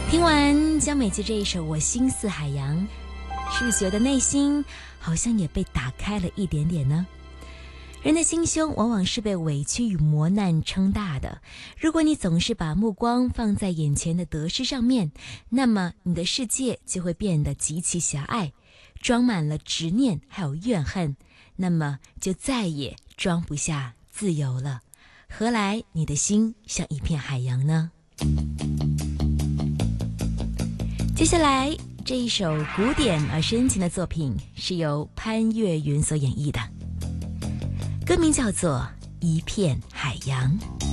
听完江美琪这一首《我心似海洋》，是不是觉得内心好像也被打开了一点点呢？人的心胸往往是被委屈与磨难撑大的。如果你总是把目光放在眼前的得失上面，那么你的世界就会变得极其狭隘，装满了执念还有怨恨，那么就再也装不下自由了。何来你的心像一片海洋呢？接下来这一首古典而深情的作品是由潘越云所演绎的，歌名叫做《一片海洋》。